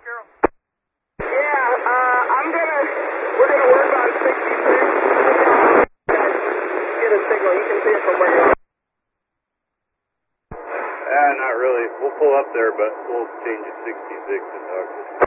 Carroll? Yeah, we're gonna work on 66. Get a signal, you can see it from where you are. Not really. We'll pull up there, but we'll change it 66 and talk to